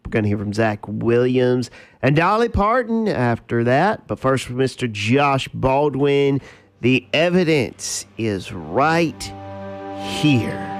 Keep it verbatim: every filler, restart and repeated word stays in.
We're going to hear from Zach Williams and Dolly Parton after that. But first, from Mister Josh Baldwin, the evidence is right here.